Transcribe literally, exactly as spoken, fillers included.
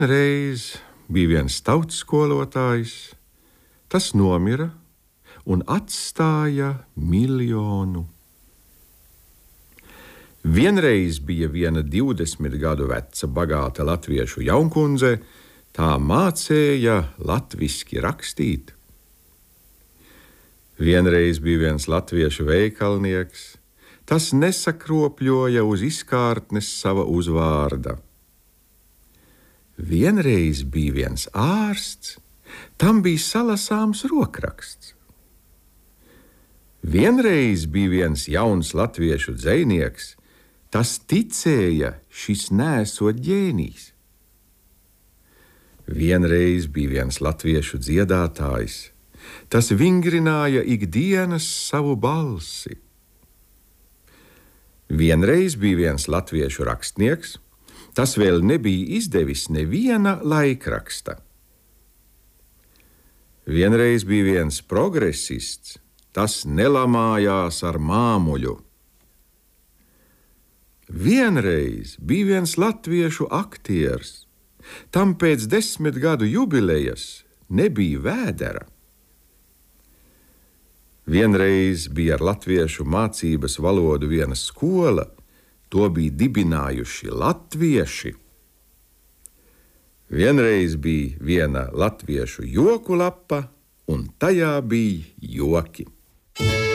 Reiz bija viens tautas skolotājs, tas nomira un atstāja miljonu. Vienreiz bija viena divdesmit gadu veca bagāta latviešu jaunkundze, tā mācēja latviski rakstīt. Vienreiz bija viens latviešu veikalnieks, tas nesakropļoja uz izkārtnes sava uzvārda. Vienreiz bija viens ārsts, tam bija salasāms rokraksts. Vienreiz bija viens jauns latviešu dzejnieks, tas ticēja, šis nesot ģēnijs. Vienreiz bija viens latviešu dziedātājs, tas vingrināja ikdienas savu balsi. Vienreiz bija viens latviešu rakstnieks, tas vēl nebija izdevis neviena laikraksta. Vienreiz bija viens progresists, tas nelamājās ar māmuļu. Vienreiz bija viens latviešu aktieris, tam pēc desmit gadu jubilejas nebija vēdera. Vienreiz bija ar latviešu mācības valodu viena skola, to bija dibinājuši latvieši. Vienreiz bija viena latviešu joku lapa, un tajā bija joki.